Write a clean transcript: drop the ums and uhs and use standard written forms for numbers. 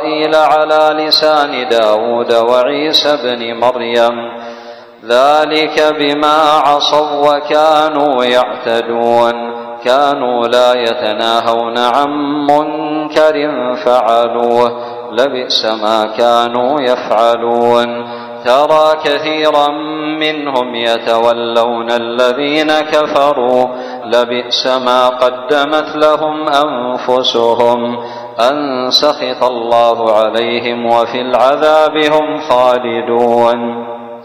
على لسان داود وعيسى بن مريم ذلك بما عصوا وكانوا يعتدون كانوا لا يتناهون عن منكر فعلوه لبئس ما كانوا يفعلون ترى كثيرا منهم يتولون الذين كفروا لبئس ما قدمت لهم أنفسهم أن سخط الله عليهم وفي العذاب هم خالدون